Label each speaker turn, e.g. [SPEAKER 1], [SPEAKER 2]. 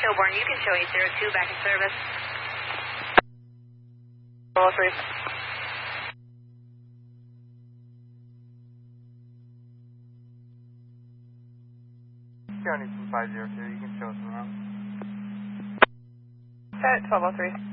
[SPEAKER 1] Shelbourne, you can show 802 back in service.
[SPEAKER 2] 403. County 502, you can show us around. Set 1203.